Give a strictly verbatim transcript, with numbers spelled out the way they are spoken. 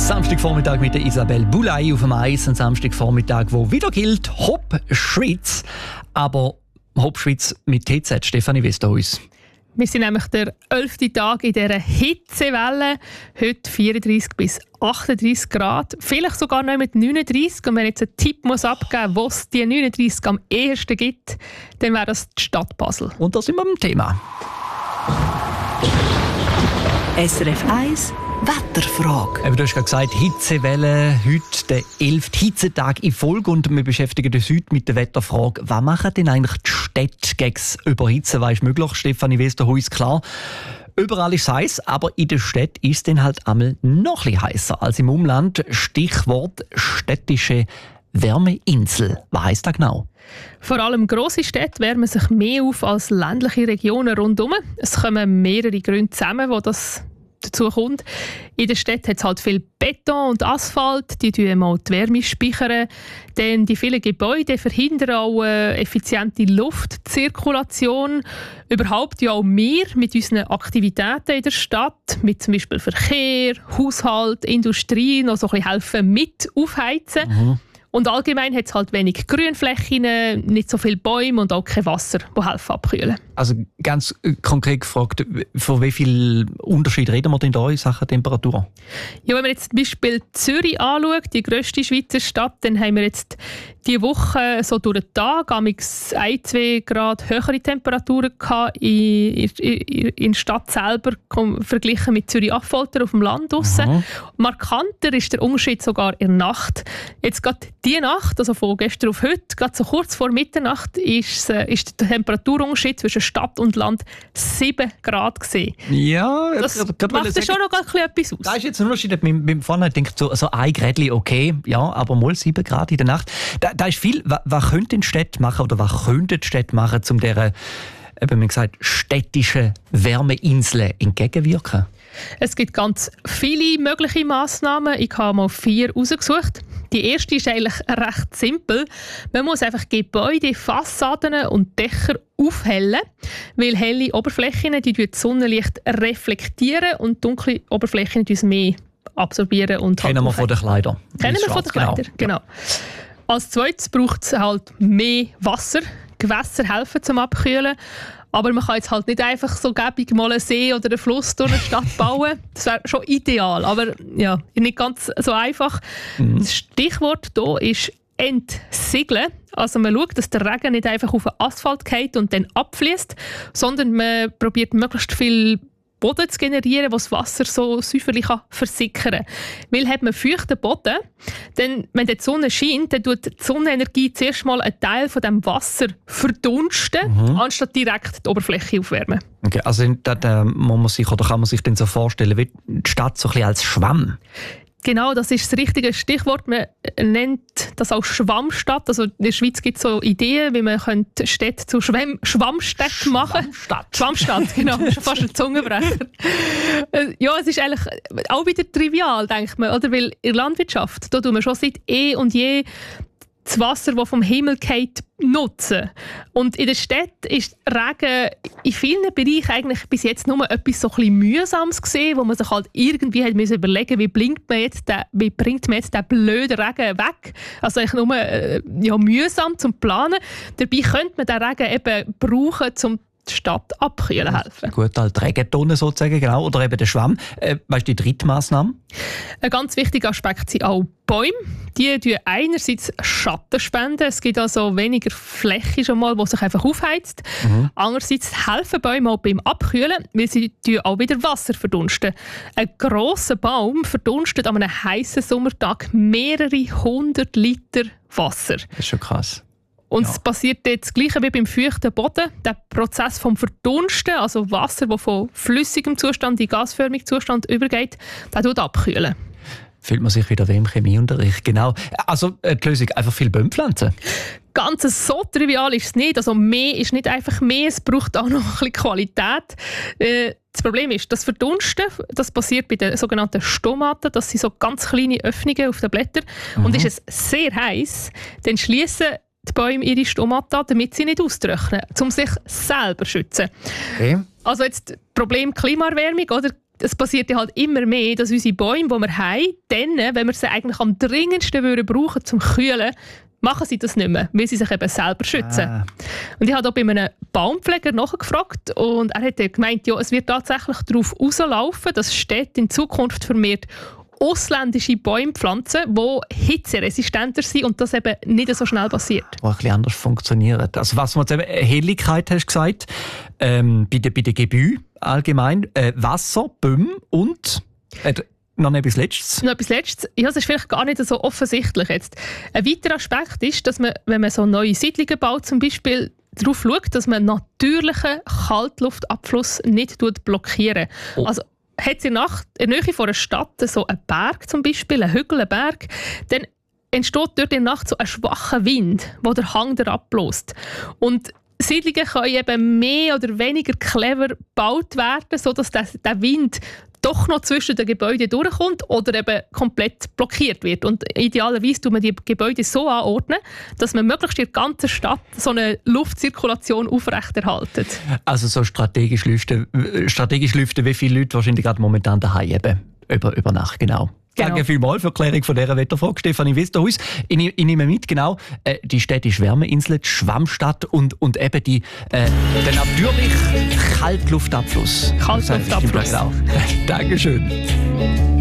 Samstagvormittag mit der Isabelle Boulay auf dem Eis. Ein Samstagvormittag, wo wieder gilt, Hopp Schweiz. Aber Hopp Schweiz mit T Z, Stefanie Westerhuis. Wir sind nämlich der elfte Tag in dieser Hitzewelle. Heute vierunddreißig bis achtunddreißig Grad. Vielleicht sogar noch mit neununddreißig. Und wenn jetzt einen Tipp muss abgeben muss, wo es die neununddreißig am ehesten gibt, dann wäre das die Stadt Basel. Und da sind wir beim Thema. S R F eins Wetterfrage. Eben, du hast gerade gesagt, Hitzewelle, heute der elfte Hitzetag in Folge und wir beschäftigen uns heute mit der Wetterfrage. Was machen denn eigentlich die Städte gegen das Überhitzen? Was ist möglich? Stefanie Westerhuis, klar. Überall ist es heiß, aber in der Stadt ist es dann halt einmal noch ein bisschen heißer als im Umland. Stichwort städtische Wärmeinsel. Was heisst das genau? Vor allem grosse Städte wärmen sich mehr auf als ländliche Regionen rundherum. Es kommen mehrere Gründe zusammen, wo das dazu kommt. In der Stadt hat es halt viel Beton und Asphalt, die speichern mal die Wärme speichern. Dann die vielen Gebäude verhindern auch eine effiziente Luftzirkulation. Überhaupt ja auch wir mit unseren Aktivitäten in der Stadt, mit zum Beispiel Verkehr, Haushalt, Industrie, noch so ein bisschen helfen mit aufheizen. Mhm. Und allgemein hat es halt wenig Grünflächen, nicht so viele Bäume und auch kein Wasser, das helfen abkühlen. Also ganz konkret gefragt, von wie viel Unterschied reden wir denn da in Sachen Temperatur? Ja, wenn man jetzt zum Beispiel Zürich anschaut, die grösste Schweizer Stadt, dann haben wir jetzt diese Woche so durch den Tag amigs ein, zwei Grad höhere Temperaturen gehabt in, in, in der Stadt selber, verglichen mit Zürich-Affolter auf dem Land draussen. Mhm. Markanter ist der Unterschied sogar in der Nacht. Jetzt gerade die Nacht, also von gestern auf heute, gerade so kurz vor Mitternacht, ist, äh, ist der Temperaturunterschied zwischen Stadt und Land sieben Grad gewesen. Ja, das grad, grad macht ja schon noch ein bisschen etwas aus. Da ist jetzt ein Unterschied. Mit, mit vorne denkt so, so ein Grädli okay, ja, aber mal sieben Grad in der Nacht. Da, da ist viel. Was, was könnte die Städte machen oder was könnte die Städte machen, um dieser, eben wie gesagt, städtischen Wärmeinseln entgegenwirken? Es gibt ganz viele mögliche Massnahmen. Ich habe mal vier herausgesucht. Die erste ist eigentlich recht simpel. Man muss einfach Gebäude, Fassaden und Dächer aufhellen, weil helle Oberflächen die das Sonnenlicht reflektieren und dunkle Oberflächen die mehr absorbieren. Und Kennen halt wir von den Kleidern. Kennen wir von den Kleidern, genau. genau. Als zweites braucht es halt mehr Wasser. Gewässer helfen zum Abkühlen. Aber man kann jetzt halt nicht einfach so gäbig mal einen See oder einen Fluss durch eine Stadt bauen. Das wäre schon ideal, aber ja, nicht ganz so einfach. Mhm. Das Stichwort hier ist Entsiegeln. Also man schaut, dass der Regen nicht einfach auf den Asphalt fällt und dann abfließt, sondern man probiert möglichst viel Boden zu generieren, wo das Wasser so säuferlich versickern kann. Weil hat man feuchten Boden, dann, wenn die Sonne scheint, dann tut die Sonnenenergie zuerst mal einen Teil von dem Wasser verdunsten, mhm. anstatt direkt die Oberfläche aufwärmen. Okay, also da, da muss man sich, oder kann man sich dann so vorstellen, wie die Stadt so ein bisschen als Schwamm? Genau, das ist das richtige Stichwort. Man nennt das auch Schwammstadt. Also in der Schweiz gibt es so Ideen, wie man Städte zu Schwamm Schwammstädten machen könnte. Schwammstadt. Schwammstadt, genau. Das ist fast ein Zungenbrecher. Ja, es ist eigentlich auch wieder trivial, denkt man. Oder? Weil in der Landwirtschaft, da tun wir schon seit eh und je das Wasser, das vom Himmel fällt, nutzen. Und in der Stadt ist Regen in vielen Bereichen eigentlich bis jetzt nur etwas so ein bisschen Mühsames gesehen, wo man sich halt irgendwie hat müssen überlegen, wie bringt man jetzt den, wie bringt man jetzt den blöden Regen weg? Also eigentlich nur äh, ja, mühsam zum Planen. Dabei könnte man den Regen eben brauchen, um die Stadt abkühlen helfen. Gut, halt Regentonne sozusagen, genau. Oder eben der Schwamm. Äh, weißt du, die dritte Massnahme? Ein ganz wichtiger Aspekt sind auch Bäume. Die spenden einerseits Schatten spenden. Es gibt also weniger Fläche schon mal, die sich einfach aufheizt. Mhm. Andererseits helfen Bäume auch beim Abkühlen, weil sie auch wieder Wasser verdunsten. Ein grosser Baum verdunstet an einem heißen Sommertag mehrere hundert Liter Wasser. Das ist schon krass. Und ja. es passiert jetzt das Gleiche wie beim feuchten Boden. Der Prozess vom Verdunsten, also Wasser, das von flüssigem Zustand in gasförmigen Zustand übergeht, der tut abkühlen. Fühlt man sich wieder wie im Chemieunterricht. Genau. Also die Lösung, einfach viel Bäume pflanzen. Ganz so trivial ist es nicht. Also mehr ist nicht einfach mehr, es braucht auch noch ein bisschen Qualität. Äh, das Problem ist, das Verdunsten, das passiert bei den sogenannten Stomaten. Das sind so ganz kleine Öffnungen auf den Blättern. Mhm. Und ist es sehr heiß, dann schließen die Bäume ihre Stomata, damit sie nicht austrocknen, um sich selber zu schützen. Okay. Also jetzt Problem Klimaerwärmung, oder? es passiert ja halt immer mehr, dass unsere Bäume, die wir haben, dann, wenn wir sie eigentlich am dringendsten würden brauchen zum Kühlen, machen sie das nicht mehr, weil sie sich eben selber schützen. Ah. Und ich habe auch bei einem Baumpfleger nachgefragt und er hat gemeint, ja, es wird tatsächlich darauf rauslaufen, dass Städte in Zukunft vermehrt ausländische Bäume pflanzen, die hitzeresistenter sind und das eben nicht so schnell passiert. Die ein bisschen anders funktionieren. Also was man jetzt eben, Helligkeit hast du gesagt, ähm, bei den bei der Gebäuden allgemein, äh, Wasser, Bäume und äh, noch etwas Letztes. Noch etwas Letztes. Ja, das ist vielleicht gar nicht so offensichtlich jetzt. Ein weiterer Aspekt ist, dass man, wenn man so neue Siedlungen baut, zum Beispiel darauf schaut, dass man natürlichen Kaltluftabfluss nicht blockieren. Oh. Also hat es in der Nähe von einer Stadt so einen Berg zum Beispiel, einen Hügel, einen Berg, dann entsteht dort in der Nacht so ein schwacher Wind, der den Hang abbläst. Und Siedlungen können eben mehr oder weniger clever gebaut werden, sodass der, der Wind doch noch zwischen den Gebäuden durchkommt oder eben komplett blockiert wird. Und idealerweise tut man die Gebäude so anordnen, dass man möglichst in der ganzen Stadt so eine Luftzirkulation aufrechterhalten. Also so strategisch lüften, strategisch lüften, wie viele Leute wahrscheinlich gerade momentan daheim eben über, über Nacht, genau. Genau. Danke vielmals für die Erklärung von dieser Wetterfrage, Stefanie Westerhuis. Ich, ich nehme mit, genau, äh, die städtische Wärmeinsel, die Schwammstadt und, und eben die, äh, der natürliche Kaltluftabfluss. Kaltluftabfluss. Genau. Dankeschön.